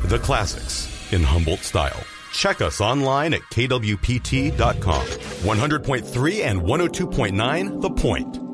The classics in Humboldt style. Check us online at kwpt.com. 100.3 and 102.9 The Point.